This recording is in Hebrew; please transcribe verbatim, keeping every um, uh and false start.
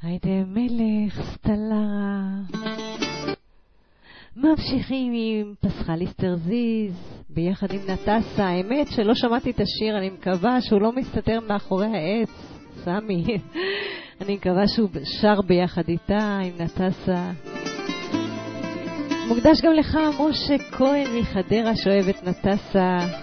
היידה מלך סטלרה. ממשיכים עם פסחליס תרזיז ביחד עם נטסה. האמת שלא שמעתי את השיר, אני מקווה שהוא לא מסתתר מאחורי העץ, סמי. אני מקווה שהוא שר ביחד איתה עם נטסה. מוקדש גם לך משה כהן מחדרה שאוהב את נטסה.